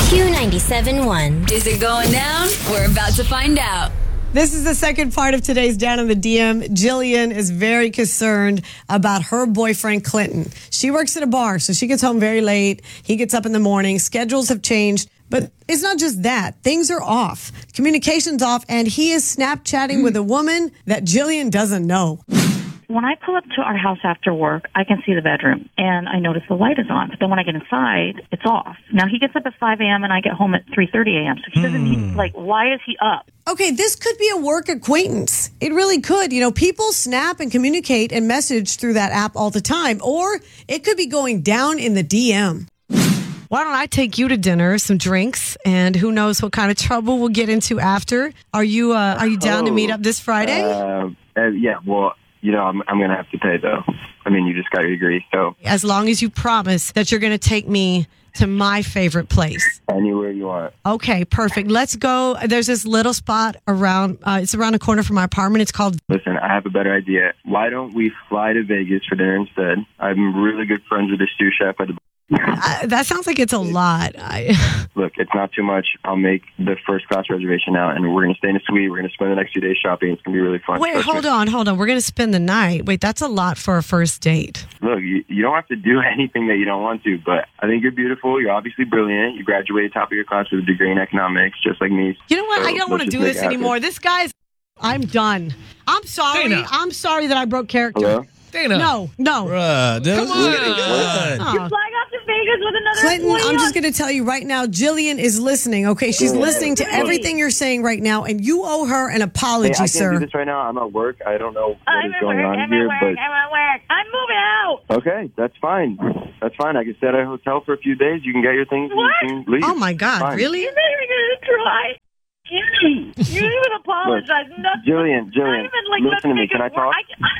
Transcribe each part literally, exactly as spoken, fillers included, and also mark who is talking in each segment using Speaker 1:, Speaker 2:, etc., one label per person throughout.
Speaker 1: Q ninety-seven point one.
Speaker 2: Is it going down? We're about to find out.
Speaker 3: This is the second part of today's Down in the D M. Jillian is very concerned about her boyfriend, Clinton. She works at a bar, so she gets home very late. He gets up in the morning. Schedules have changed. But it's not just that. Things are off. Communication's off, and he is Snapchatting with a woman that Jillian doesn't know.
Speaker 4: When I pull up to our house after work, I can see the bedroom, and I notice the light is on. But then when I get inside, it's off. Now, he gets up at five a.m., and I get home at three thirty a.m., so he doesn't need, like, why is he up?
Speaker 3: Okay, this could be a work acquaintance. It really could. You know, people snap and communicate and message through that app all the time, or it could be going down in the D M. Why don't I take you to dinner, some drinks, and who knows what kind of trouble we'll get into after? Are you uh, are you down
Speaker 5: oh,
Speaker 3: to meet up this Friday?
Speaker 5: Uh, uh, yeah, well, you know, I'm, I'm going to have to pay, though. I mean, you just got your degree, so.
Speaker 3: As long as you promise that you're going to take me to my favorite place.
Speaker 5: Anywhere you want.
Speaker 3: Okay, perfect. Let's go. There's this little spot around, uh, it's around the corner from my apartment. It's called...
Speaker 5: Listen, I have a better idea. Why don't we fly to Vegas for dinner instead? I'm really good friends with the sous chef at the...
Speaker 3: Uh, that sounds like it's a lot. I...
Speaker 5: Look, it's not too much. I'll make the first class reservation now, and we're going to stay in a suite. We're going to spend the next few days shopping. It's going to be really fun.
Speaker 3: Wait,
Speaker 5: Trust
Speaker 3: hold
Speaker 5: me.
Speaker 3: on, hold on. We're going to spend the night. Wait, that's a lot for a first date.
Speaker 5: Look, you, you don't have to do anything that you don't want to, but I think you're beautiful. You're obviously brilliant. You graduated top of your class with a degree in economics, just like me.
Speaker 3: You know what?
Speaker 5: So
Speaker 3: I don't want to
Speaker 5: let's
Speaker 3: do
Speaker 5: just
Speaker 3: this
Speaker 5: make it happen.
Speaker 3: anymore. This guy's... I'm done. I'm sorry.
Speaker 6: Dana.
Speaker 3: I'm sorry that I broke character.
Speaker 5: Hello?
Speaker 6: Dana.
Speaker 3: No, no.
Speaker 6: Bruh, that was
Speaker 3: on.
Speaker 6: really good.
Speaker 3: Oh.
Speaker 4: Flying off to Vegas with another
Speaker 3: Clinton,
Speaker 4: employee
Speaker 3: I'm
Speaker 4: on-
Speaker 3: just going to tell you right now, Jillian is listening, okay? She's
Speaker 5: Yeah.
Speaker 3: listening to everything you're saying right now, and you owe her an
Speaker 5: Hey,
Speaker 3: apology,
Speaker 5: I can't
Speaker 3: sir.
Speaker 5: do this right now. I'm at work. I don't know what
Speaker 4: I'm
Speaker 5: is
Speaker 4: at
Speaker 5: going
Speaker 4: work,
Speaker 5: on
Speaker 4: I'm
Speaker 5: here,
Speaker 4: at work,
Speaker 5: but...
Speaker 4: I'm at work. I'm moving out.
Speaker 5: Okay, that's fine. That's fine. I can stay at a hotel for a few days. You can get your things
Speaker 4: What?
Speaker 5: and you can leave.
Speaker 3: Oh, my God,
Speaker 5: Fine.
Speaker 3: really?
Speaker 4: You're not even going to try. You didn't even apologize. Nothing.
Speaker 5: Jillian, Jillian,
Speaker 4: Not even, like,
Speaker 5: listen
Speaker 4: let's
Speaker 5: to me.
Speaker 4: make
Speaker 5: Can
Speaker 4: it
Speaker 5: I talk?
Speaker 4: work.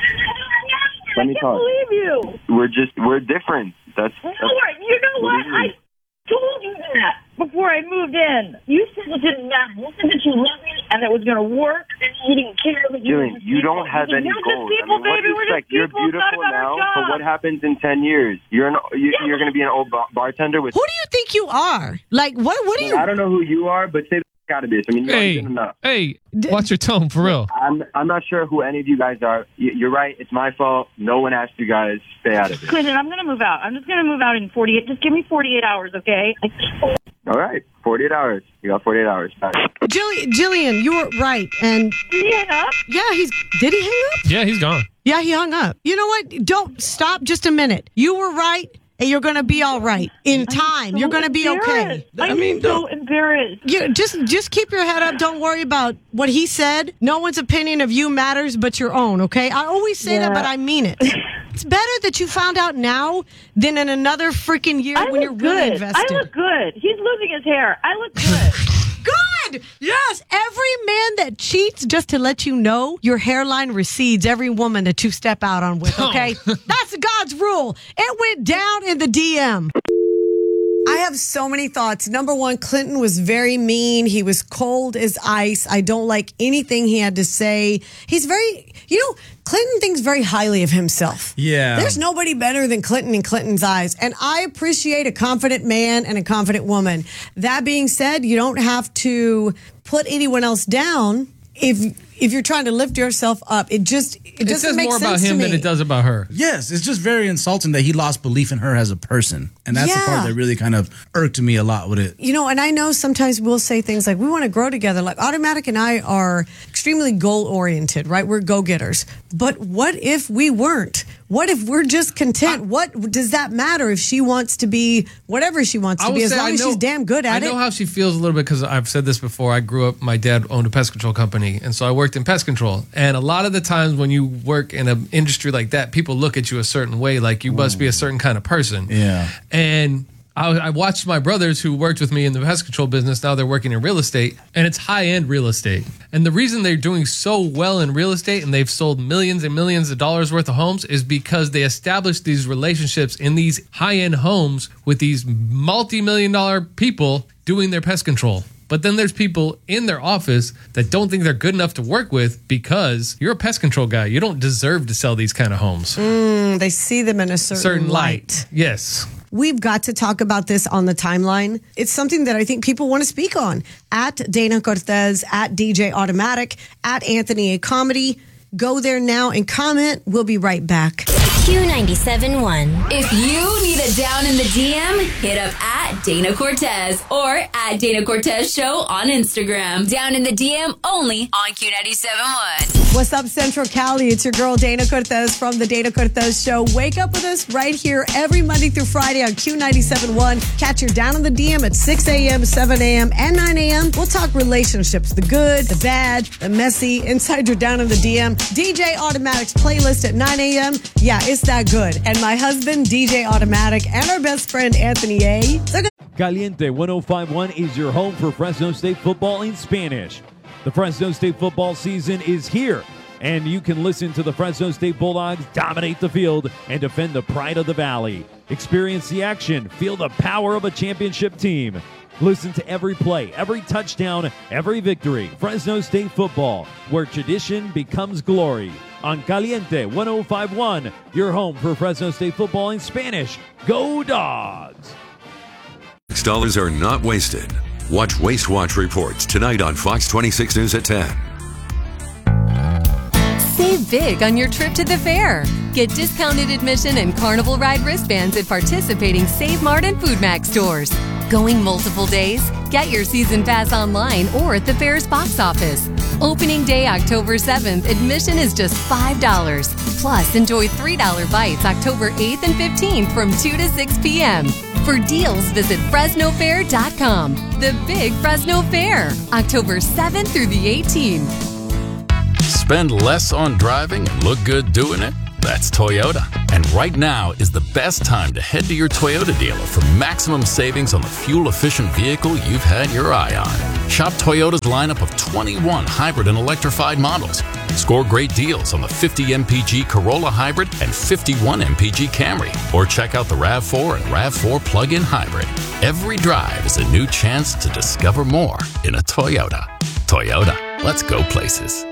Speaker 4: I,
Speaker 5: Let me
Speaker 4: I can't
Speaker 5: talk.
Speaker 4: believe you.
Speaker 5: We're just, we're different. That's,
Speaker 4: No,
Speaker 5: that's
Speaker 4: you know
Speaker 5: what
Speaker 4: what?
Speaker 5: do you mean?
Speaker 4: I told you that before I moved in. You said it didn't matter. You said that you loved me and it was going to work and you didn't care. That you
Speaker 5: Jillian,
Speaker 4: were just
Speaker 5: you
Speaker 4: people.
Speaker 5: don't have
Speaker 4: You said,
Speaker 5: any
Speaker 4: We're
Speaker 5: goals.
Speaker 4: just people,
Speaker 5: I mean, what
Speaker 4: baby.
Speaker 5: do you
Speaker 4: We're just
Speaker 5: expect? You're
Speaker 4: people. It's not
Speaker 5: beautiful
Speaker 4: about our
Speaker 5: now,
Speaker 4: job.
Speaker 5: but what happens in ten years? You're an, you,
Speaker 4: Yeah,
Speaker 5: you're going to be an old bar- bartender with...
Speaker 3: Who do you think you are? Like, what What do you...
Speaker 5: I don't know who you are, but say the f- out of this. I mean, you're
Speaker 6: Hey,
Speaker 5: good enough.
Speaker 6: hey, watch your tone, for real.
Speaker 5: I'm, I'm not sure who any of you guys are. You- You're right. It's my fault. No one asked you guys. Stay out of it.
Speaker 4: Clinton, I'm going to move out. I'm just going to move out in forty-eight. Just give me forty-eight hours, okay? I-
Speaker 5: All right. forty-eight hours. You got forty-eight hours. Bye.
Speaker 3: Jillian, Jillian, you were right. And
Speaker 4: Did he hang up?
Speaker 3: yeah, he's... Did he hang up?
Speaker 6: Yeah, he's gone.
Speaker 3: Yeah, he hung up. You know what? Don't stop just a minute. You were right, and you're going to be all right. In time,
Speaker 4: So
Speaker 3: you're going to be okay.
Speaker 4: embarrassed. I'm so embarrassed.
Speaker 3: You just just keep your head up. Don't worry about what he said. No one's opinion of you matters but your own, okay? I always say that,
Speaker 4: Yeah.
Speaker 3: but I mean it. It's better that you found out now than in another freaking year
Speaker 4: I
Speaker 3: when
Speaker 4: look
Speaker 3: you're really
Speaker 4: good.
Speaker 3: invested.
Speaker 4: I look good. He's losing his hair. I look good.
Speaker 3: Good! Yes! Every man that cheats, just to let you know, your hairline recedes every woman that you step out on with, okay? That's God's rule. It went down in the D M. I have so many thoughts. Number one, Clinton was very mean. He was cold as ice. I don't like anything he had to say. He's very, you know, Clinton thinks very highly of himself.
Speaker 7: Yeah.
Speaker 3: There's nobody better than Clinton in Clinton's eyes. And I appreciate a confident man and a confident woman. That being said, you don't have to put anyone else down if if you're trying to lift yourself up. It just it
Speaker 6: It
Speaker 3: doesn't
Speaker 6: says
Speaker 3: make
Speaker 6: more about
Speaker 3: sense to
Speaker 6: him
Speaker 3: me.
Speaker 6: than it does about her.
Speaker 7: Yes, it's just very insulting that he lost belief in her as a person. And that's the
Speaker 3: Yeah.
Speaker 7: part that really kind of irked me a lot with it.
Speaker 3: You know, and I know sometimes we'll say things like, we want to grow together. Like Automatic and I are extremely goal oriented, right? We're go getters. But what if we weren't? What if we're just content? What does that matter if she wants to be whatever she wants to
Speaker 6: I
Speaker 3: be,
Speaker 6: would
Speaker 3: as
Speaker 6: say
Speaker 3: long
Speaker 6: I
Speaker 3: as
Speaker 6: know-
Speaker 3: she's damn good at
Speaker 6: I know
Speaker 3: it?
Speaker 6: how she feels a little bit because I've said this before. I grew up, my dad owned a pest control company, and so I worked in pest control. And a lot of the times when you work in an industry like that, people look at you a certain way, like you must be a certain kind of person.
Speaker 7: Yeah.
Speaker 6: And I, I watched my brothers who worked with me in the pest control business. Now they're working in real estate, and it's high-end real estate. And the reason they're doing so well in real estate and they've sold millions and millions of dollars worth of homes is because they established these relationships in these high-end homes with these multi-million dollar people doing their pest control. But then there's people in their office that don't think they're good enough to work with because you're a pest control guy. You don't deserve to sell these kind of homes.
Speaker 3: Mm, they see them in a certain,
Speaker 6: Certain light.
Speaker 3: light.
Speaker 6: Yes.
Speaker 3: We've got to talk about this on the timeline. It's something that I think people want to speak on. At Dana Cortez, at D J Automatic, at Anthony A. Comedy. Go there now and comment. We'll be right back.
Speaker 2: Q ninety-seven point one. If you need a down in the D M, hit up at Dana Cortez or at Dana Cortez Show on Instagram. Down in the D M only on Q ninety-seven point one.
Speaker 3: What's up, Central Cali? It's your girl, Dana Cortez from the Dana Cortez Show. Wake up with us right here every Monday through Friday on Q ninety-seven point one. Catch your Down in the D M at six a.m., seven a.m., and nine a.m. We'll talk relationships, the good, the bad, the messy, inside your Down in the D M. D J Automatic's playlist at nine a.m. Yeah, it's that good. And my husband, D J Automatic, and our best friend, Anthony A. They're
Speaker 1: Caliente one oh five point one is your home for Fresno State football in Spanish. The Fresno State football season is here, and you can listen to the Fresno State Bulldogs dominate the field and defend the pride of the Valley. Experience the action, feel the power of a championship team. Listen to every play, every touchdown, every victory. Fresno State football, where tradition becomes glory. On Caliente one oh five point one, your home for Fresno State football in Spanish. Go Dogs!
Speaker 8: Dollars are not wasted. Watch Waste Watch reports tonight on Fox twenty-six News at ten.
Speaker 9: Save big on your trip to the fair. Get discounted admission and Carnival Ride wristbands at participating Save Mart and Food Max stores. Going multiple days? Get your season pass online or at the fair's box office. Opening day October seventh, admission is just five dollars. Plus, enjoy three dollar bites October eighth and fifteenth from two to six p.m. For deals, visit Fresno Fair dot com. The Big Fresno Fair, October seventh through the eighteenth.
Speaker 10: Spend less on driving and look good doing it? That's Toyota. And right now is the best time to head to your Toyota dealer for maximum savings on the fuel-efficient vehicle you've had your eye on. Shop Toyota's lineup of twenty-one hybrid and electrified models. Score great deals on the fifty M P G Corolla Hybrid and fifty-one M P G Camry. Or check out the RAV four and RAV four plug-in hybrid. Every drive is a new chance to discover more in a Toyota. Toyota, let's go places.